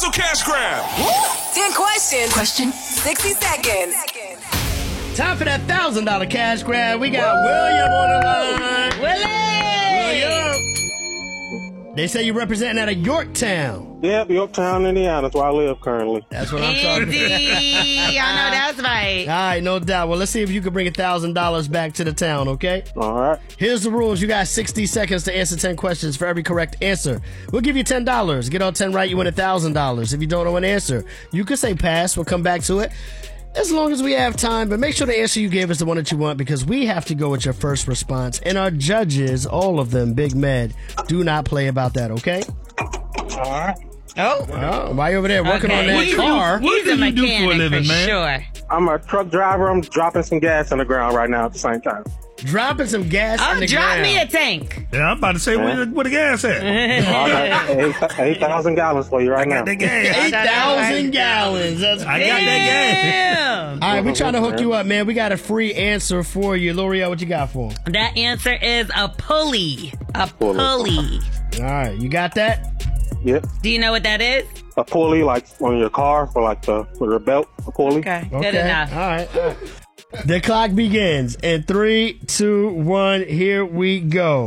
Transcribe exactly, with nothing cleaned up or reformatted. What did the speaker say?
Hustle Cash Grab. ten questions. Question. sixty seconds. Time for that one thousand dollars cash grab. We got William on the line. Willie! William. They say you're representing out of Yorktown. Yep, Yorktown, Indiana. That's where I live currently. That's what I'm talking about. Indeed. I know that's right. All right, no doubt. Well, let's see if you can bring one thousand dollars back to the town, okay? All right. Here's the rules. You got sixty seconds to answer ten questions. For every correct answer, we'll give you ten dollars. Get all ten right, you win one thousand dollars. If you don't know an answer, you can say pass. We'll come back to it as long as we have time. But make sure the answer you give is the one that you want, because we have to go with your first response. And our judges, all of them, Big Med, do not play about that, okay? All right. Oh. Oh, why you over there working Okay. on that What do you car? do? He's a do you do for a mechanic living, for man? sure. I'm a truck driver. I'm dropping some gas on the ground right now at the same time. Dropping some gas Oh, in the drop ground. me a tank. Yeah, I'm about to say, where, where the gas at? All right. eight thousand gallons for you right now. Got that gas. eight thousand gallons. That's I got that Damn. All right, we're trying to hook you up, man. We got a free answer for you. L'Oreal, what you got for him? That answer is a pulley. A pulley. All right, you got that? Yep. Do you know what that is? A pulley, like on your car for like the for your belt. A pulley. Okay, good Okay. enough. All right, all right. The clock begins in three, two, one. Here we go.